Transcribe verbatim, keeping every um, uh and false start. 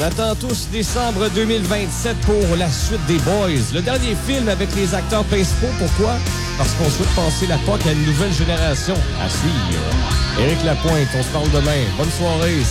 On attend tous décembre deux mille vingt-sept pour la suite des Boys. Le dernier film avec les acteurs principaux. Pourquoi? Parce qu'on souhaite passer la P O C à une nouvelle génération. À suivre. Éric Lapointe, on se parle demain. Bonne soirée.